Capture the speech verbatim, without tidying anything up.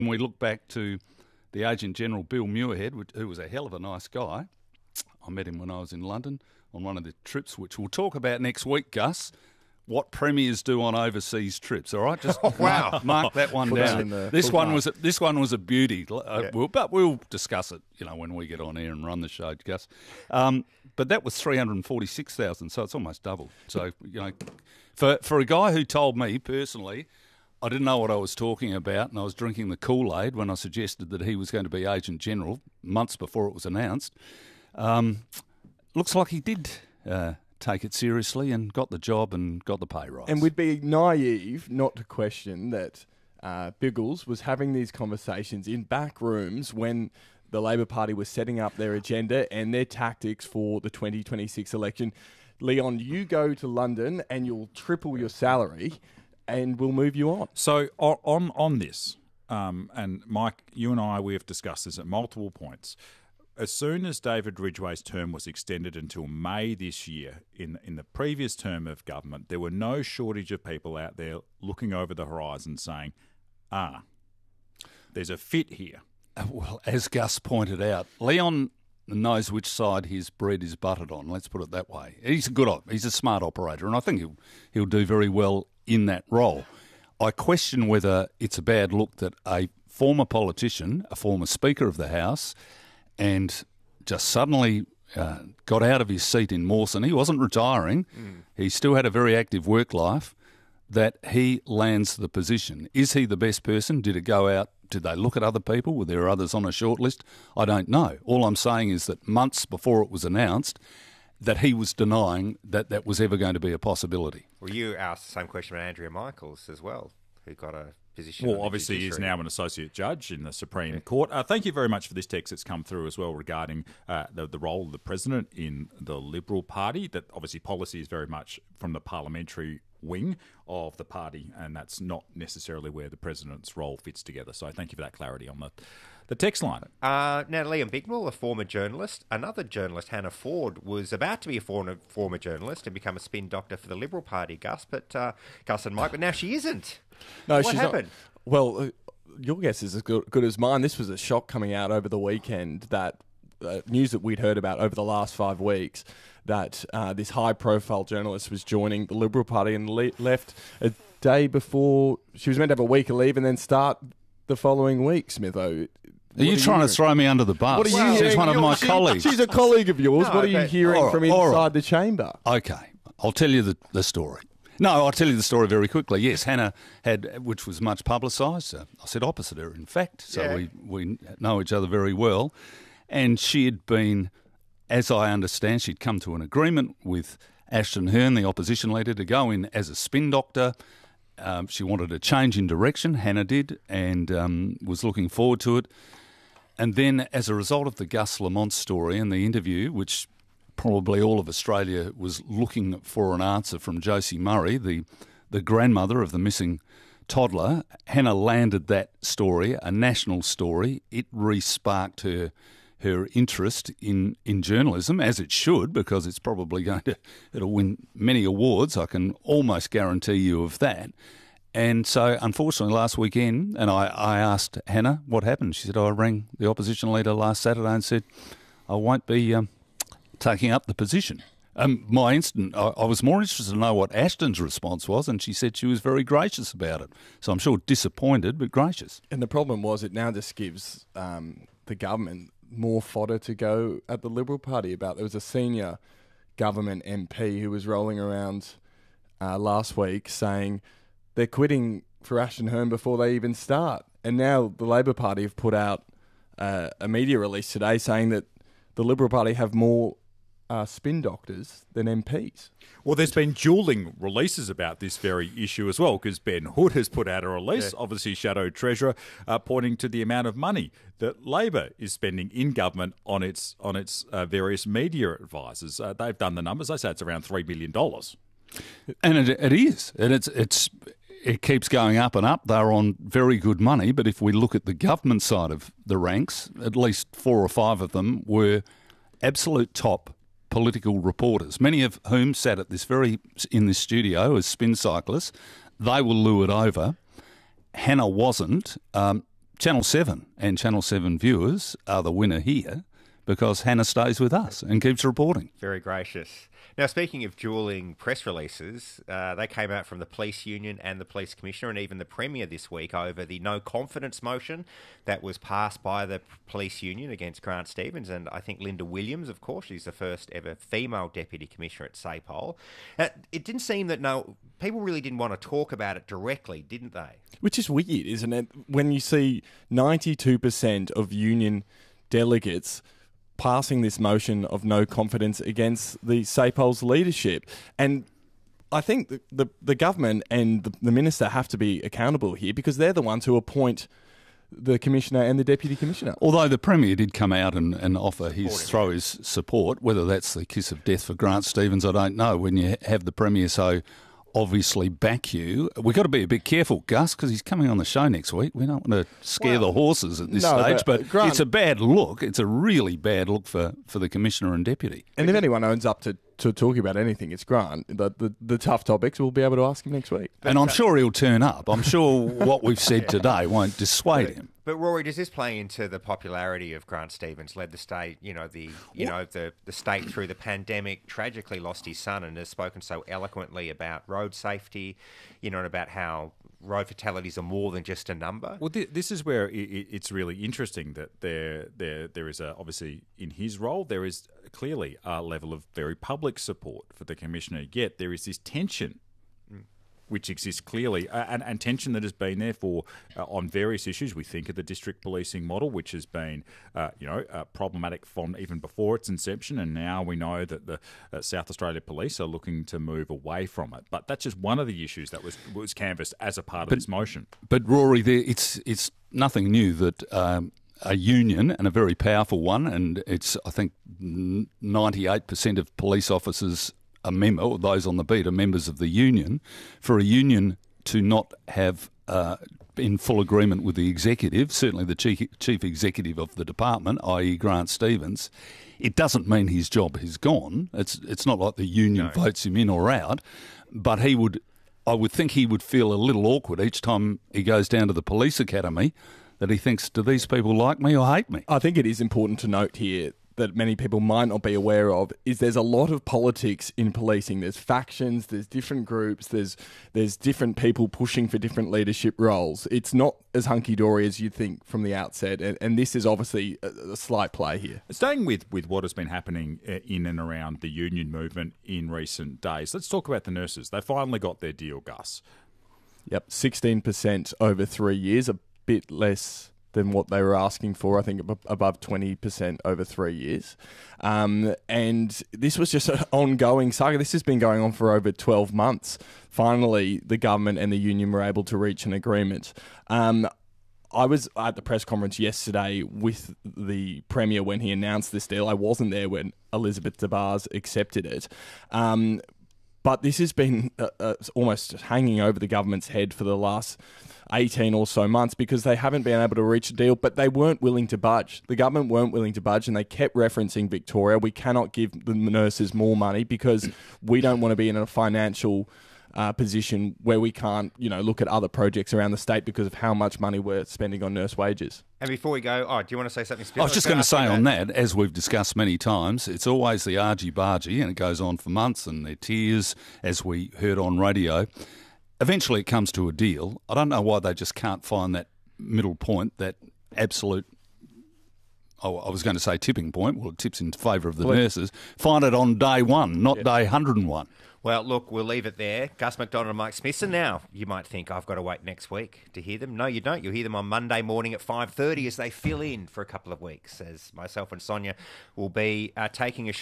When we look back to the Agent General Bill Muirhead, who was a hell of a nice guy, I met him when I was in London on one of the trips, which we'll talk about next week, Gus. What premiers do on overseas trips, all right? Just oh, wow. mark, mark that one down. This one was a, this one was a beauty, uh, yeah. we'll, but we'll discuss it, you know, when we get on air and run the show, Gus. Um, but that was three hundred forty-six thousand, so it's almost doubled. So you know, for for a guy who told me personally, I didn't know what I was talking about, and I was drinking the Kool-Aid when I suggested that he was going to be Agent General months before it was announced. Um, looks like he did uh, take it seriously and got the job and got the pay rise. And we'd be naive not to question that uh, Biggles was having these conversations in back rooms when the Labor Party was setting up their agenda and their tactics for the twenty twenty-six election. Leon, you go to London and you'll triple your salary and we'll move you on. So on on this, um, and Mike, you and I, we have discussed this at multiple points. As soon as David Ridgway's term was extended until May this year, in in the previous term of government, there were no shortage of people out there looking over the horizon saying, ah, there's a fit here. Well, as Gus pointed out, Leon knows which side his bread is buttered on, let's put it that way. He's a good, he's a smart operator, and I think he'll, he'll do very well in that role. I question whether it's a bad look that a former politician, a former Speaker of the House, and just suddenly uh, got out of his seat in Mawson. He wasn't retiring. Mm. He still had a very active work life, that he lands the position. Is he the best person? Did it go out? Did they look at other people? Were there others on a short list? I don't know. All I'm saying is that months before it was announced, that he was denying that that was ever going to be a possibility. Well, you asked the same question about Andrea Michaels as well, who got a position. Well, obviously he is now an associate judge in the Supreme yeah. Court. Uh, thank you very much for this text that's come through as well regarding uh, the, the role of the President in the Liberal Party. That obviously policy is very much from the parliamentary wing of the party, and that's not necessarily where the President's role fits together. So thank you for that clarity on the, the text line. Uh, now, Liam Bignell, a former journalist, another journalist, Hannah Ford, was about to be a former, former journalist and become a spin doctor for the Liberal Party, Gus, but uh, Gus and Mike, but now she isn't. No, what she's happened? Not. Well, uh, your guess is as good, good as mine. This was a shock coming out over the weekend, that uh, news that we'd heard about over the last five weeks, that uh, this high-profile journalist was joining the Liberal Party and le- left a day before she was meant to have a week of leave and then start the following week, Smitho. Are you trying to throw me under the bus? What are you well, hearing? She's one of my she, colleagues. She's a colleague of yours. No, what are you hearing right, from inside right. the chamber? Okay, I'll tell you the, the story. No, I'll tell you the story very quickly. Yes, Hannah had, which was much publicised. Uh, I said opposite her, in fact. So yeah. we, we know each other very well. And she had been, as I understand, she'd come to an agreement with Ashton Hearn, the opposition leader, to go in as a spin doctor. Um, she wanted a change in direction, Hannah did, and um, was looking forward to it. And then as a result of the Gus Lamont story and the interview, which probably all of Australia was looking for an answer from Josie Murray, the, the grandmother of the missing toddler, Hannah landed that story, a national story. It re-sparked her her interest in, in journalism, as it should, because it's probably going to it'll win many awards. I can almost guarantee you of that. And so, unfortunately, last weekend, and I, I asked Hannah what happened. She said, oh, I rang the opposition leader last Saturday and said, I won't be um, taking up the position. Um, my instant, I, I was more interested to know what Ashton's response was, and she said she was very gracious about it. So I'm sure disappointed, but gracious. And the problem was it now just gives um, the government more fodder to go at the Liberal Party about. There was a senior government M P who was rolling around uh, last week saying they're quitting for Ashton Hearn before they even start. And now the Labor Party have put out uh, a media release today saying that the Liberal Party have more uh, spin doctors than M Ps. Well, there's been dueling releases about this very issue as well, because Ben Hood has put out a release, yeah. obviously Shadow Treasurer, uh, pointing to the amount of money that Labor is spending in government on its on its uh, various media advisors. Uh, they've done the numbers. They say it's around three billion dollars. And it, it is. And it's it's it keeps going up and up. They're on very good money. But if we look at the government side of the ranks, at least four or five of them were absolute top political reporters, many of whom sat at this very in this studio as spin cyclists. They were lured over. Hannah wasn't. Um, Channel seven and Channel seven viewers are the winner here because Hannah stays with us and keeps reporting. Very gracious. Now, speaking of duelling press releases, uh, they came out from the Police Union and the Police Commissioner and even the Premier this week over the no confidence motion that was passed by the Police Union against Grant Stevens and I think Linda Williams, of course. She's the first ever female Deputy Commissioner at SAPOL. Uh, it didn't seem that no people really didn't want to talk about it directly, didn't they? Which is weird, isn't it? When you see ninety-two percent of union delegates passing this motion of no confidence against the SAPOL's leadership. And I think the, the, the government and the, the minister have to be accountable here because they're the ones who appoint the Commissioner and the Deputy Commissioner. Although the Premier did come out and, and offer his, throw his support, whether that's the kiss of death for Grant Stevens, I don't know. When you have the Premier so obviously back you, we've got to be a bit careful, Gus, because he's coming on the show next week. We don't want to scare Well, the horses at this no, stage, but but Grant- it's a bad look. It's a really bad look for, for the Commissioner and Deputy. And if anyone owns up to, to talking about anything, it's Grant. The, the, the tough topics, we'll be able to ask him next week. And I'm sure he'll turn up. I'm sure what we've said today won't dissuade him. But Rory, does this play into the popularity of Grant Stevens? Led the state, you know, the you know the, the state through the pandemic. Tragically lost his son, and has spoken so eloquently about road safety, you know, and about how road fatalities are more than just a number. Well, th- this is where it, it, it's really interesting that there, there, there is a, obviously in his role there is clearly a level of very public support for the Commissioner. Yet there is this tension, which exists clearly, uh, and, and tension that has been there for uh, on various issues. We think of the district policing model, which has been, uh, you know, uh, problematic from even before its inception, and now we know that the uh, South Australia Police are looking to move away from it. But that's just one of the issues that was was canvassed as a part of But- this motion. But Rory, there, it's it's nothing new that um, a union, and a very powerful one, and it's I think ninety-eight percent of police officers are member, or those on the beat are members of the union. For a union to not have uh, in full agreement with the executive, certainly the chief, chief executive of the department, that is. Grant Stevens, it doesn't mean his job is gone. It's it's not like the union No. votes him in or out, but he would. I would think he would feel a little awkward each time he goes down to the police academy that he thinks, do these people like me or hate me? I think it is important to note here that many people might not be aware of is there's a lot of politics in policing. There's factions, there's different groups, there's there's different people pushing for different leadership roles. It's not as hunky-dory as you think from the outset, and, and this is obviously a, a slight play here. Staying with, with what has been happening uh, in and around the union movement in recent days, let's talk about the nurses. They finally got their deal, Gus. Yep, sixteen percent over three years, a bit less than what they were asking for, I think ab- above twenty percent over three years. Um, and this was just an ongoing saga. This has been going on for over twelve months. Finally, the government and the union were able to reach an agreement. Um, I was at the press conference yesterday with the Premier when he announced this deal. I wasn't there when Elizabeth DeBars accepted it. Um, but this has been uh, uh, almost hanging over the government's head for the last eighteen or so months because they haven't been able to reach a deal, but they weren't willing to budge. The government weren't willing to budge, and they kept referencing Victoria. We cannot give the nurses more money because we don't want to be in a financial uh, position where we can't, you know, look at other projects around the state because of how much money we're spending on nurse wages. And before we go, oh, do you want to say something specific? I was just going to say on that, as we've discussed many times, it's always the argy-bargy, and it goes on for months, and their tears, as we heard on radio. Eventually it comes to a deal. I don't know why they just can't find that middle point, that absolute, oh, I was going to say tipping point. Well, it tips in favour of the Well, nurses. Find it on day one, not day one hundred and one. Well, look, we'll leave it there. Gus McDonald and Mike Smith. And now you might think I've got to wait next week to hear them. No, you don't. You'll hear them on Monday morning at five thirty as they fill in for a couple of weeks, as myself and Sonia will be uh, taking a